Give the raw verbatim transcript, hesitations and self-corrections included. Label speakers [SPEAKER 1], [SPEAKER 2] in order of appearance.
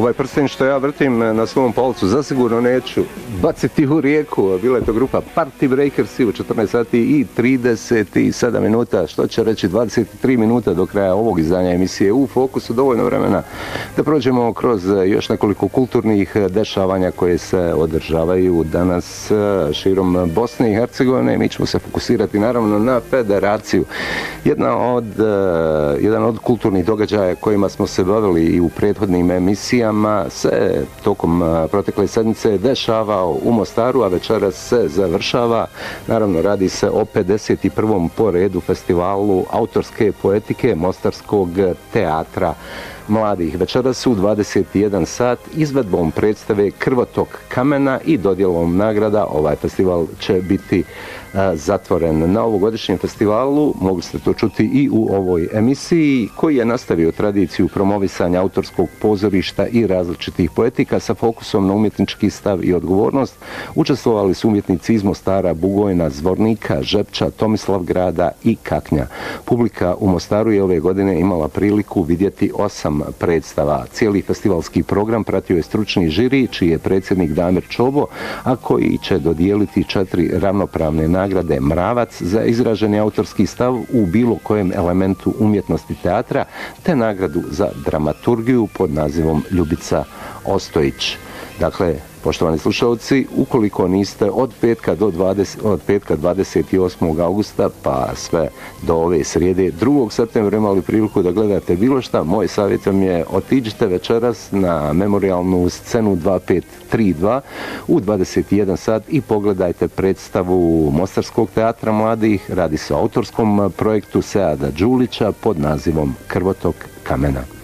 [SPEAKER 1] Ovaj prsten što ja vrtim na svom palcu zasigurno neću baciti u rijeku. Bila je to grupa Party Breakersi u četrnaest sati i trideset sedam minuta, što će reći dvadeset tri minuta do kraja ovog izdanja emisije U Fokusu. Dovoljno vremena da prođemo kroz još nekoliko kulturnih dešavanja koje se održavaju danas širom Bosne i Hercegovine. Mi ćemo se fokusirati naravno na federaciju. Jedna od, jedan od kulturnih događaja kojima smo se bavili i u prethodnim emisijama se tokom protekle sedmice dešavao u Mostaru, a večeras se završava. Naravno, radi se o pedeset prvom po redu festivalu autorske poetike Mostarskog teatra mladih. Večeras u dvadeset jedan sat izvedbom predstave Krvotok kamena i dodjelom nagrada ovaj festival će biti zatvoren. Na ovogodišnjem festivalu mogli ste to čuti i u ovoj emisiji, koji je nastavio tradiciju promovisanja autorskog pozorišta i različitih poetika sa fokusom na umjetnički stav i odgovornost. Učestvovali su umjetnici iz Mostara, Bugojna, Zvornika, Žepča, Tomislavgrada i Kaknja. Publika u Mostaru je ove godine imala priliku vidjeti osam predstava. Cijeli festivalski program pratio je stručni žiri, čiji je predsjednik Damir Čobo, a koji će dodijeliti četiri ravnopravne nagrade Mravac za izraženi autorski stav u bilo kojem elementu umjetnosti teatra, te nagradu za dramaturgiju pod nazivom Ljubica Ostojić. Dakle, poštovani slušalci, ukoliko niste od petka do dvadeset, od petka dvadeset osmog augusta pa sve do ove srijede drugog septembra imali priliku da gledate bilo šta, moj savjet vam je otiđite večeras na memorialnu scenu dva pet tri dva u dvadeset jedan sat i pogledajte predstavu Mostarskog teatra mladih. Radi se o autorskom projektu Seada Đulića pod nazivom Krvotok kamena.